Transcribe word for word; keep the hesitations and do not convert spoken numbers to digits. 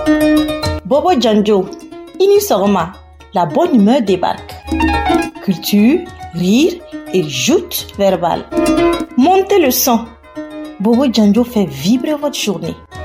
Bobo Djanjo, ini sogoma, la bonne humeur débarque. Culture, rire et joute verbale. Montez le son. Bobo Djanjo fait vibrer votre journée.